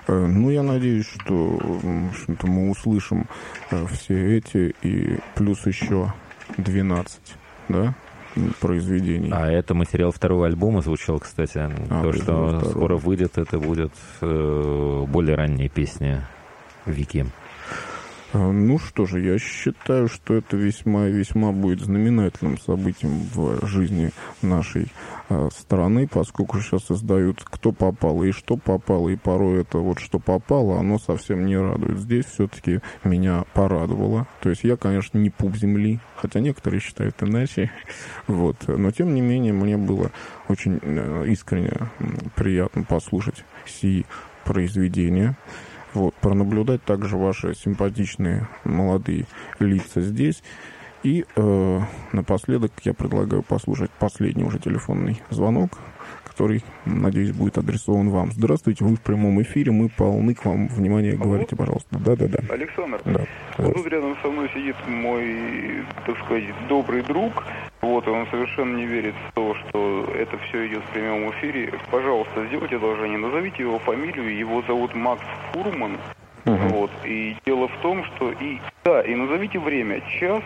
Ну, я надеюсь, что, в общем-то, мы услышим все эти и плюс еще 12, да, произведений. А это материал второго альбома звучал, кстати. То, что скоро выйдет, это будет более ранние песни Вики. Ну что же, я считаю, что это весьма и весьма будет знаменательным событием в жизни нашей страны, поскольку сейчас издают «Кто попало» и «Что попало», и порой это вот «Что попало», оно совсем не радует. Здесь все-таки меня порадовало. То есть я, конечно, не пуп земли, хотя некоторые считают иначе. Вот. Но, тем не менее, мне было очень искренне приятно послушать сии произведения. Вот, пронаблюдать также ваши симпатичные молодые лица здесь. И напоследок я предлагаю послушать последний уже телефонный звонок, который, надеюсь, будет адресован вам. Здравствуйте, вы в прямом эфире, мы полны к вам внимания. Говорите, пожалуйста. Да-да-да. Александр, да, вот тут рядом со мной сидит мой, так сказать, добрый друг. Вот, и он совершенно не верит в то, что это все идет в прямом эфире. Пожалуйста, сделайте одолжение, назовите его фамилию, его зовут Макс Фурман. Вот, и дело в том, что и назовите время,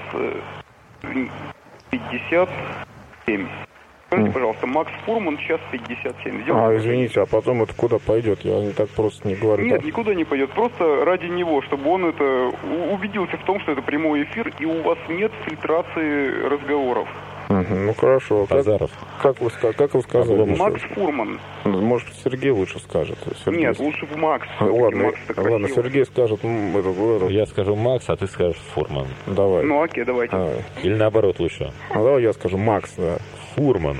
1:57. Скажите, пожалуйста, Макс Фурман, 1:57. Извините, а потом это куда пойдет? Я не так просто не говорю. Нет, никуда не пойдет. Просто ради него, чтобы он убедился в том, что это прямой эфир, и у вас нет фильтрации разговоров. Ну хорошо. Как вы сказали? Макс Фурман. Может, Сергей лучше скажет. Нет, лучше Макс. Ладно, Сергей скажет. Я скажу Макс, а ты скажешь Фурман. Давай. Ну окей, давайте. Или наоборот лучше. Давай я скажу Макс, да. Фурман.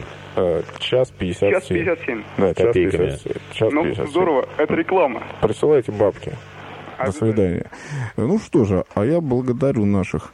1:57. Да, копейками. 1:57. Ну, здорово, это реклама. Присылайте бабки. До свидания. Ну что же, а я благодарю наших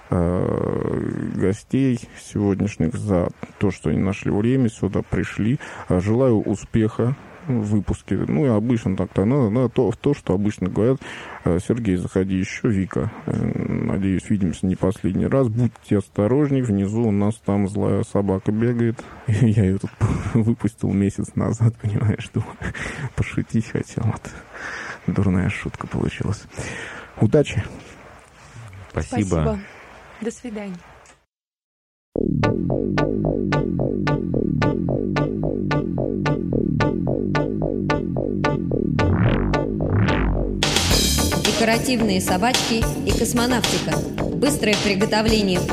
гостей сегодняшних за то, что они нашли время, сюда пришли. Желаю успеха в выпуске. Ну и обычно так-то надо то, что обычно говорят. Сергей, заходи еще, Вика. Надеюсь, видимся не последний раз. Будьте осторожней, внизу у нас там злая собака бегает. Я ее тут выпустил месяц назад, понимаешь, что пошутить хотел. Вот. Дурная шутка получилась. Удачи. Спасибо. До свидания. Декоративные собачки и космонавтика. Быстрое приготовление